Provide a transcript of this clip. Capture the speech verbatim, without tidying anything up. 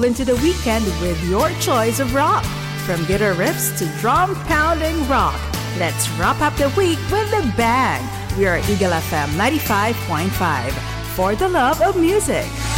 into the weekend with your choice of rock. From guitar riffs to drum-pounding rock, let's wrap up the week with a bang. We are Eagle F M ninety-five point five for the love of music.